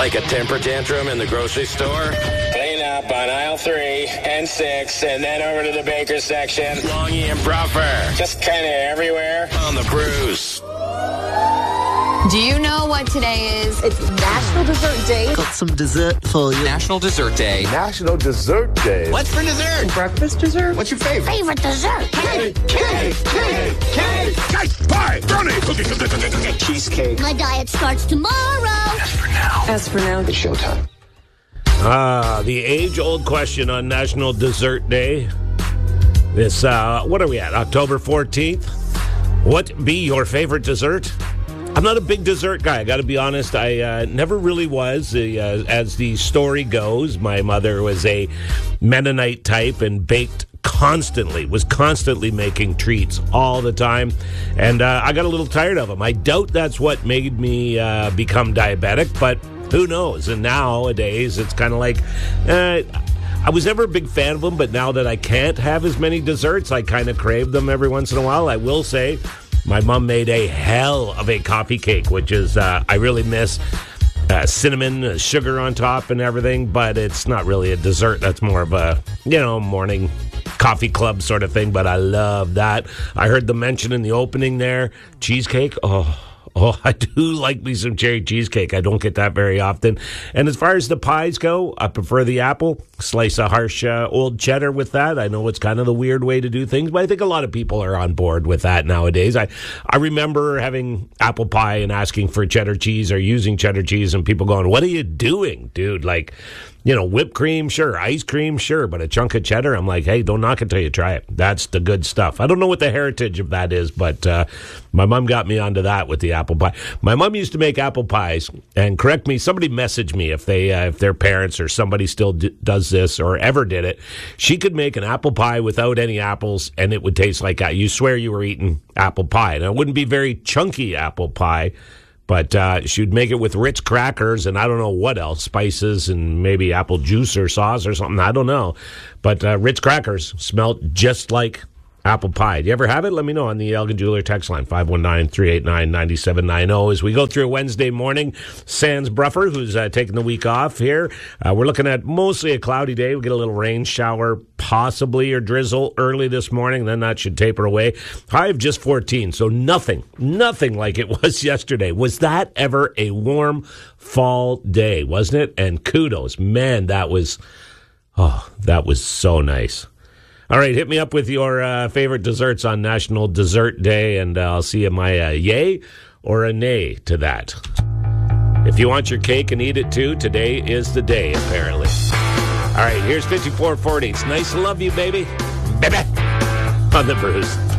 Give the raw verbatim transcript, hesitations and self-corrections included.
Like a temper tantrum in the grocery store? Clean up on aisle three and six, and then over to the baker's section. Longy and Bruffer. Just kind of everywhere on the Bruce. Do you know what today is? It's National Dessert Day. Got some dessert for you. National Dessert Day. National Dessert Day. What's for dessert? Breakfast dessert. What's your favorite? Favorite dessert. Cake, cake, cake, cake, cake, pie, brownie, cookie, cheesecake. My diet starts tomorrow. As for now. As for now, It's showtime. Ah, the age-old question on National Dessert Day. This, uh, what are we at, October fourteenth? What be your favorite dessert? I'm not a big dessert guy, I got to be honest. I uh, never really was. Uh, as the story goes, my mother was a Mennonite type and baked constantly, was constantly making treats all the time. And uh, I got a little tired of them. I doubt that's what made me uh, become diabetic, but who knows? And nowadays, it's kind of like... Uh, I was never a big fan of them, but now that I can't have as many desserts, I kind of crave them every once in a while. I will say... My mom made a hell of a coffee cake, which is, uh, I really miss uh, cinnamon, uh, sugar on top and everything, but it's not really a dessert. That's more of a, you know, morning coffee club sort of thing, but I love that. I heard the mention in the opening there, cheesecake. Oh, oh, I do like me some cherry cheesecake. I don't get that very often. And as far as the pies go, I prefer the apple. Slice of harsh uh, old cheddar with that. I know it's kind of the weird way to do things, but I think a lot of people are on board with that nowadays. I, I remember having apple pie and asking for cheddar cheese or using cheddar cheese and people going, what are you doing, dude? Like, you know, whipped cream, sure. Ice cream, sure. But a chunk of cheddar, I'm like, hey, don't knock it till you try it. That's the good stuff. I don't know what the heritage of that is, but uh, my mom got me onto that with the apple pie. My mom used to make apple pies, and correct me, somebody message me if they uh, if their parents or somebody still d- does this or ever did it. She could make an apple pie without any apples, and it would taste like, uh, you swear you were eating apple pie. Now, it wouldn't be very chunky apple pie, but uh, she'd make it with Ritz crackers and I don't know what else, spices and maybe apple juice or sauce or something. I don't know. But uh, Ritz crackers smelled just like apple pie. Do you ever have it? Let me know on the Elgin Jeweler text line, five one nine, three eight nine, nine seven nine zero. As we go through a Wednesday morning, Sans Bruffer, who's uh, taking the week off here. Uh, we're looking at mostly a cloudy day. We'll get a little rain shower, possibly, or drizzle early this morning. Then that should taper away. High of just fourteen, so nothing, nothing like it was yesterday. Was that ever a warm fall day, wasn't it? And kudos. Man, that was, oh, that was so nice. All right, hit me up with your uh, favorite desserts on National Dessert Day, and uh, I'll see if my uh, yay or a nay to that. If you want your cake and eat it too, today is the day, apparently. All right, here's fifty-four forty. It's nice to love you, baby. Baby. On the Bruce.